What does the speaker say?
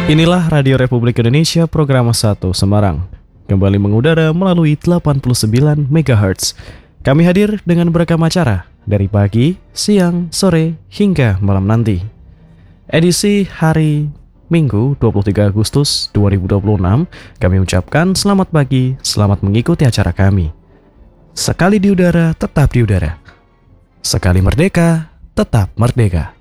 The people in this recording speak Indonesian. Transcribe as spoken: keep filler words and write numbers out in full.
Inilah Radio Republik Indonesia Program satu Semarang, kembali mengudara melalui delapan puluh sembilan megahertz. Kami hadir dengan beragam acara dari pagi, siang, sore, hingga malam nanti. Edisi hari Minggu dua puluh tiga Agustus dua ribu dua puluh enam, kami ucapkan selamat pagi, selamat mengikuti acara kami. Sekali di udara, tetap di udara. Sekali merdeka, tetap merdeka.